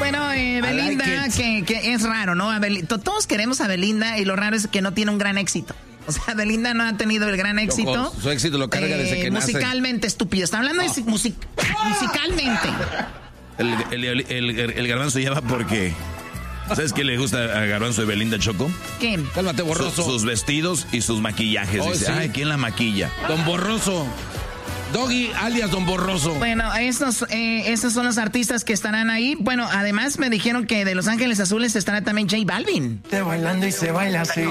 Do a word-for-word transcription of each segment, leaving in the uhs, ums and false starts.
Bueno, eh, Belinda, like que, que es raro, ¿no? Abel, todos queremos a Belinda y lo raro es que no tiene un gran éxito. O sea, Belinda no ha tenido el gran éxito. Loco, su éxito lo carga eh, desde que nace. Musicalmente estúpido. Está hablando oh. de music, musicalmente. El, el, el, el, el garbanzo ya va porque... ¿Sabes qué le gusta a Garbanzo y Belinda, Choco? ¿Qué? Cálmate, Borroso. Sus, sus vestidos y sus maquillajes. Oh, Dice, sí. ay, ¿quién la maquilla? Don Borroso. Doggy alias Don Borroso. Bueno, estos, eh, estos son los artistas que estarán ahí. Bueno, además me dijeron que de Los Ángeles Azules estará también J Balvin. Te bailando y se baila así.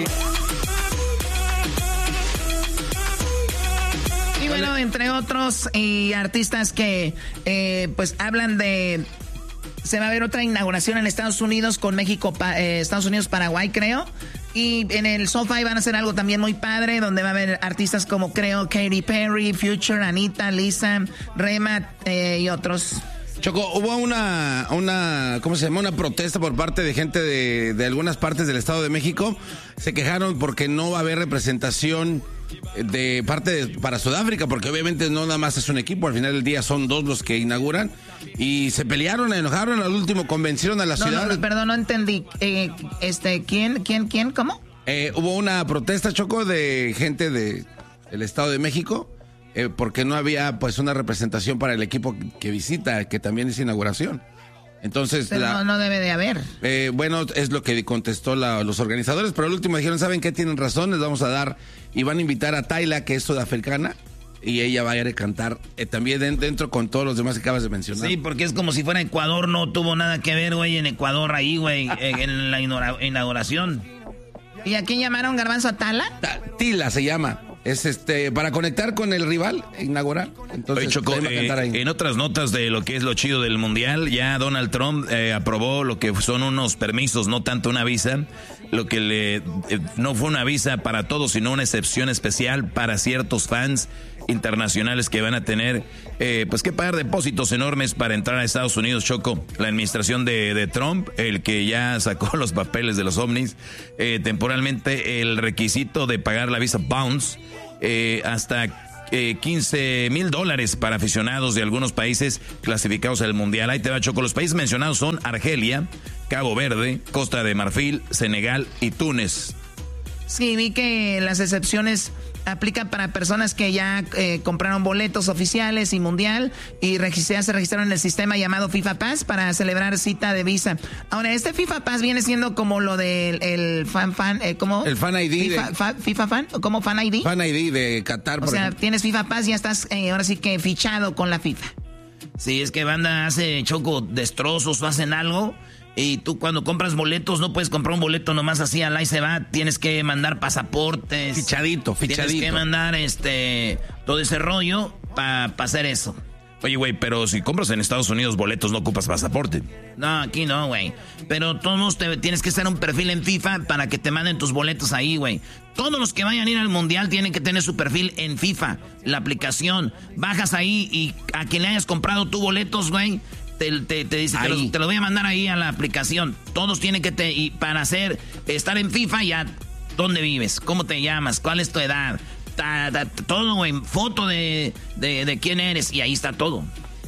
Y bueno, entre otros y artistas que eh, pues hablan de... Se va a ver otra inauguración en Estados Unidos con México, pa, eh, Estados Unidos, Paraguay, creo. Y en el SoFi van a hacer algo también muy padre, donde va a haber artistas como, creo, Katy Perry, Future, Anita, Lisa, Rema eh, y otros. Choco, hubo una, una, ¿cómo se llama? Una protesta por parte de gente de, de algunas partes del Estado de México. Se quejaron porque no va a haber representación de parte de, para Sudáfrica, porque obviamente no nada más es un equipo, al final del día son dos los que inauguran. Y se pelearon, enojaron, al último convencieron a la no, ciudad. No, no, perdón, no entendí. Eh, este, ¿quién, quién, quién, cómo? Eh, hubo una protesta, Choco, de gente de, del Estado de México. Eh, porque no había pues una representación para el equipo que visita, que también es inauguración. Entonces, pero la, no, no debe de haber. Eh, bueno, es lo que contestó la, los organizadores, pero al último dijeron, ¿saben qué? Tienen razón, les vamos a dar, y van a invitar a Tayla, que es sudafricana, y ella va a ir a cantar eh, también dentro con todos los demás que acabas de mencionar. Sí, porque es como si fuera Ecuador, no tuvo nada que ver, güey, en Ecuador ahí, güey, en, en la inauguración. ¿Y a quién llamaron, Garbanzo? ¿A Tala? Ta, Tila se llama. Es este para conectar con el rival inaugural. Entonces, Oye, Choco, eh, en otras notas de lo que es lo chido del mundial, ya Donald Trump eh, aprobó lo que son unos permisos, no tanto una visa, lo que le eh, no fue una visa para todos, sino una excepción especial para ciertos fans internacionales que van a tener eh, pues que pagar depósitos enormes para entrar a Estados Unidos. Choco, la administración de, de Trump, el que ya sacó los papeles de los ovnis, eh, temporalmente el requisito de pagar la visa Bounce eh, hasta eh, quince mil dólares para aficionados de algunos países clasificados al mundial. Ahí te va, Choco. Los países mencionados son Argelia, Cabo Verde, Costa de Marfil, Senegal y Túnez. Sí, vi que las excepciones aplican para personas que ya eh, compraron boletos oficiales y mundial y ya se registraron en el sistema llamado FIFA Pass para celebrar cita de visa. Ahora, este FIFA Pass viene siendo como lo del el fan fan, eh, ¿cómo? El Fan I D. FIFA, de, fa, FIFA Fan, ¿cómo Fan I D? Fan I D de Qatar, por O sea, ejemplo. tienes FIFA Pass y ya estás eh, ahora sí que fichado con la FIFA. Sí, es que banda hace, Choco, destrozos o hacen algo. Y tú cuando compras boletos no puedes comprar un boleto nomás así al ahí se va, tienes que mandar pasaportes. Fichadito, fichadito. Tienes que mandar este todo ese rollo para pa hacer eso. Oye, güey, pero si compras en Estados Unidos boletos no ocupas pasaporte. No, aquí no, güey. Pero todos te, tienes que hacer un perfil en FIFA para que te manden tus boletos ahí, güey. Todos los que vayan a ir al mundial tienen que tener su perfil en FIFA, la aplicación. Bajas ahí y a quien le hayas comprado tus boletos, güey, Te, te, te dice, te lo, te lo voy a mandar ahí a la aplicación. Todos tienen que, te, y para hacer, estar en FIFA ya, ¿dónde vives? ¿Cómo te llamas? ¿Cuál es tu edad? Ta, ta, todo, güey, foto de, de, de quién eres y ahí está todo.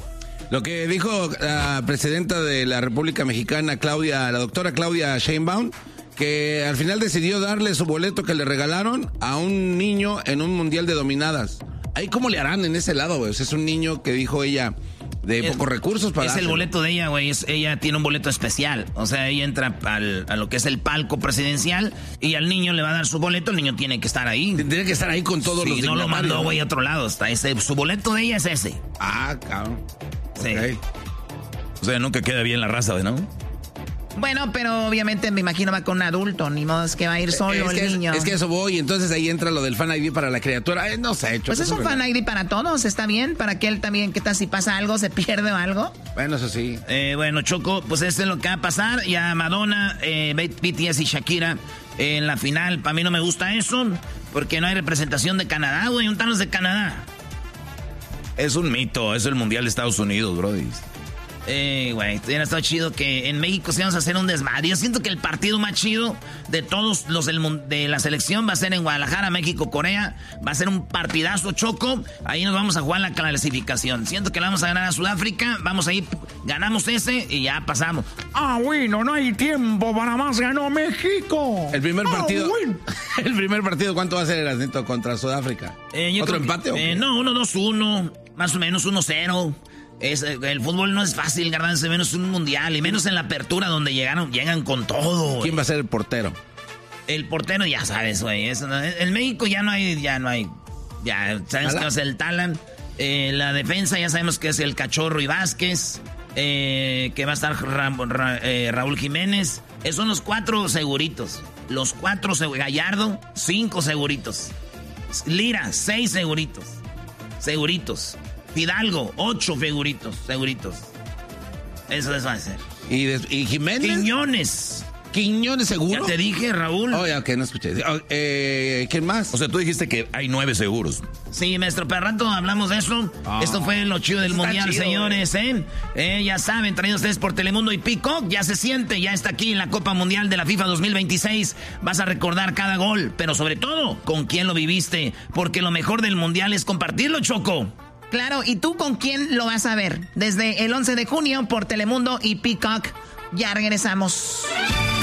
Lo que dijo la presidenta de la República Mexicana, Claudia, la doctora Claudia Sheinbaum, que al final decidió darle su boleto que le regalaron a un niño en un mundial de dominadas. Ahí cómo le harán en ese lado, güey. O sea, es un niño que dijo ella de es, pocos recursos para... Es el hacerlo. boleto de ella, güey. Ella tiene un boleto especial. O sea, ella entra al, a lo que es el palco presidencial y al niño le va a dar su boleto. El niño tiene que estar ahí. Tiene que estar ahí con todos sí, los no lo mandó, güey, a otro lado. Está ese, su boleto de ella es ese. Ah, cabrón. Sí. Okay. O sea, nunca queda bien la raza, ¿no? Bueno, pero obviamente me imagino va con un adulto, ni modo es que va a ir solo es el que, niño. Es que eso voy, entonces ahí entra lo del Fan I D para la criatura. Eh, no sé, Choco, pues es un Fan I D para todos, está bien, para que él también, ¿qué tal si pasa algo, se pierde o algo? Bueno, eso sí. Eh, bueno, Choco, pues esto es lo que va a pasar. Ya Madonna, eh, B T S y Shakira eh, en la final. Para mí no me gusta eso, porque no hay representación de Canadá, güey, un los de Canadá. Es un mito, es el Mundial de Estados Unidos, brody. Eh, güey, hubiera estado chido que en México se íbamos a hacer un desmadre. Yo siento que el partido más chido de todos los del, de la selección va a ser en Guadalajara, México, Corea. Va a ser un partidazo, Choco. Ahí nos vamos a jugar la clasificación. Siento que le vamos a ganar a Sudáfrica. Vamos a ir, ganamos ese y ya pasamos. Ah, bueno, no hay tiempo para más. Ganó México. El primer partido. Ah, bueno. El primer partido, ¿cuánto va a ser el Erasnito contra Sudáfrica? Eh, ¿Otro empate? Que, eh, no, uno dos uno. Más o menos uno cero. Es, el fútbol no es fácil, Garbanzo, menos un mundial y menos en la apertura donde llegaron, llegan con todo. ¿Quién va a ser el portero? El portero ya sabes, güey. No, en México ya no hay, ya no hay, ya sabes que va a ser el Talan. Eh, la defensa ya sabemos que es el Cachorro y Vázquez, eh, que va a estar Ra, Ra, eh, Raúl Jiménez. Esos son los cuatro seguritos. Los cuatro, Gallardo, cinco seguritos. Lira, seis seguritos. Seguritos. Fidalgo, ocho figuritos, seguritos. Eso, eso va a ser. ¿Y, de, y Jiménez? Quiñones. ¿Quiñones seguro? Ya te dije, Raúl. Oh, ya, ok, no escuché. Oh, eh, ¿Quién más? O sea, tú dijiste que hay nueve seguros. Sí, maestro, pero rato hablamos de eso. Oh, esto fue lo chido del mundial, chido, señores, ¿eh? ¿eh? Ya saben, traídos ustedes por Telemundo y Peacock. Ya se siente, ya está aquí en la Copa Mundial de la FIFA dos mil veintiséis. Vas a recordar cada gol, pero sobre todo, con quién lo viviste. Porque lo mejor del mundial es compartirlo, Choco. Claro, ¿y tú con quién lo vas a ver? Desde el once de junio por Telemundo y Peacock. Ya regresamos.